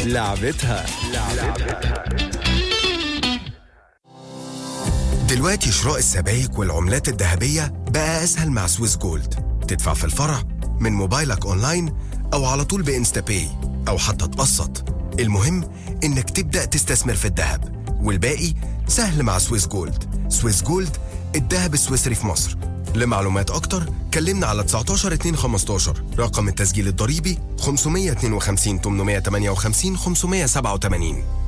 لعبتها. دلوقتي شراء السبائك والعملات الذهبية بقى أسهل مع سويس جولد. تدفع في الفرع من موبايلك أونلاين أو على طول بإنستا باي أو حتى تقسط. المهم إنك تبدأ تستثمر في الذهب والباقي سهل مع سويس جولد. سويس جولد، الذهب السويسري في مصر. لمعلومات أكتر كلمنا على 19 2 15. رقم التسجيل الضريبي 552 858 587.